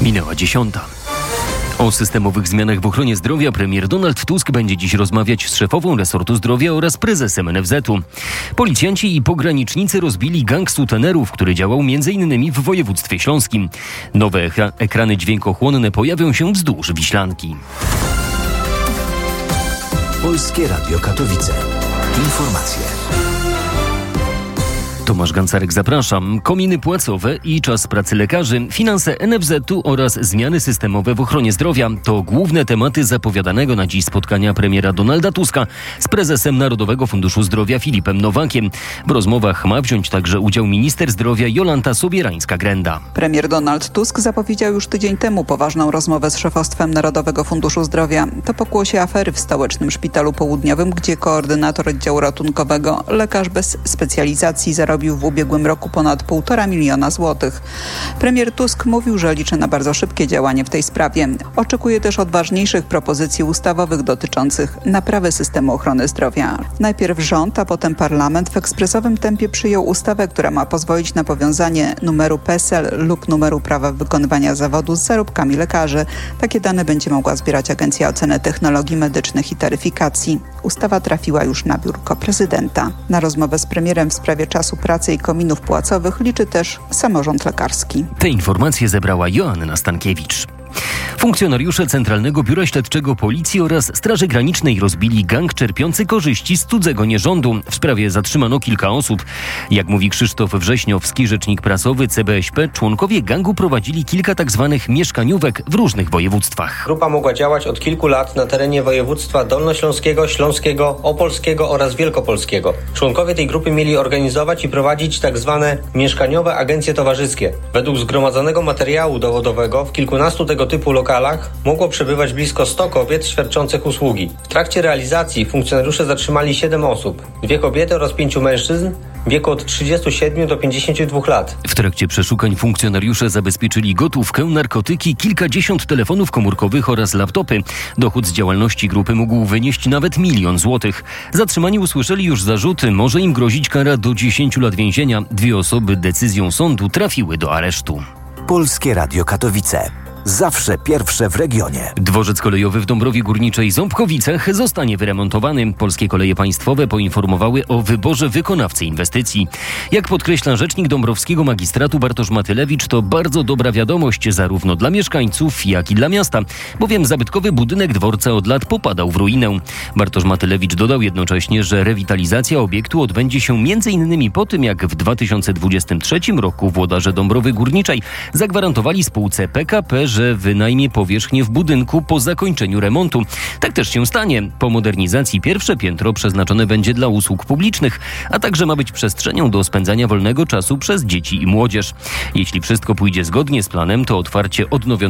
Minęła 10. O systemowych zmianach w ochronie zdrowia premier Donald Tusk będzie dziś rozmawiać z szefową resortu zdrowia oraz prezesem NFZ-u. Policjanci i pogranicznicy rozbili gang sutenerów, który działał m.in. w województwie śląskim. Nowe ekrany dźwiękochłonne pojawią się wzdłuż Wiślanki. Polskie Radio Katowice. Informacje. Tomasz Gancarek, zapraszam. Kominy płacowe i czas pracy lekarzy, finanse NFZ-u oraz zmiany systemowe w ochronie zdrowia to główne tematy zapowiadanego na dziś spotkania premiera Donalda Tuska z prezesem Narodowego Funduszu Zdrowia Filipem Nowakiem. W rozmowach ma wziąć także udział minister zdrowia Jolanta Sobierańska-Grenda. Premier Donald Tusk zapowiedział już tydzień temu poważną rozmowę z szefostwem Narodowego Funduszu Zdrowia. To pokłosie afery w stołecznym szpitalu południowym, gdzie koordynator oddziału ratunkowego, lekarz bez specjalizacji, zarobił w ubiegłym roku ponad 1,5 miliona złotych. Premier Tusk mówił, że liczy na bardzo szybkie działanie w tej sprawie. Oczekuje też odważniejszych propozycji ustawowych dotyczących naprawy systemu ochrony zdrowia. Najpierw rząd, a potem parlament w ekspresowym tempie przyjął ustawę, która ma pozwolić na powiązanie numeru PESEL lub numeru prawa wykonywania zawodu z zarobkami lekarzy. Takie dane będzie mogła zbierać Agencja Oceny Technologii Medycznych i Taryfikacji. Ustawa trafiła już na biurko prezydenta. Na rozmowę z premierem w sprawie czasu pracy i kominów płacowych liczy też samorząd lekarski. Te informacje zebrała Joanna Stankiewicz. Funkcjonariusze Centralnego Biura Śledczego Policji oraz Straży Granicznej rozbili gang czerpiący korzyści z cudzego nierządu. W sprawie zatrzymano kilka osób. Jak mówi Krzysztof Wrześniowski, rzecznik prasowy CBŚP, członkowie gangu prowadzili kilka tzw. mieszkaniówek w różnych województwach. Grupa mogła działać od kilku lat na terenie województwa dolnośląskiego, śląskiego, opolskiego oraz wielkopolskiego. Członkowie tej grupy mieli organizować i prowadzić tzw. mieszkaniowe agencje towarzyskie. Według zgromadzonego materiału dowodowego w kilkunastu tego typu lokalach mogło przebywać blisko 100 kobiet świadczących usługi. W trakcie realizacji funkcjonariusze zatrzymali 7 osób, 2 kobiety oraz 5 mężczyzn w wieku od 37 do 52 lat. W trakcie przeszukań funkcjonariusze zabezpieczyli gotówkę, narkotyki, kilkadziesiąt telefonów komórkowych oraz laptopy. Dochód z działalności grupy mógł wynieść nawet 1 000 000 złotych. Zatrzymani usłyszeli już zarzuty, może im grozić kara do 10 lat więzienia. 2 osoby decyzją sądu trafiły do aresztu. Polskie Radio Katowice. Zawsze pierwsze w regionie. Dworzec kolejowy w Dąbrowie Górniczej Ząbkowicach zostanie wyremontowany. Polskie Koleje Państwowe poinformowały o wyborze wykonawcy inwestycji. Jak podkreśla rzecznik dąbrowskiego magistratu Bartosz Matylewicz, to bardzo dobra wiadomość zarówno dla mieszkańców, jak i dla miasta, bowiem zabytkowy budynek dworca od lat popadał w ruinę. Bartosz Matylewicz dodał jednocześnie, że rewitalizacja obiektu odbędzie się m.in. po tym, jak w 2023 roku włodarze Dąbrowy Górniczej zagwarantowali spółce PKP, że wynajmie powierzchnię w budynku po zakończeniu remontu. Tak też się stanie. Po modernizacji pierwsze piętro przeznaczone będzie dla usług publicznych, a także ma być przestrzenią do spędzania wolnego czasu przez dzieci i młodzież. Jeśli wszystko pójdzie zgodnie z planem, to otwarcie odnowionego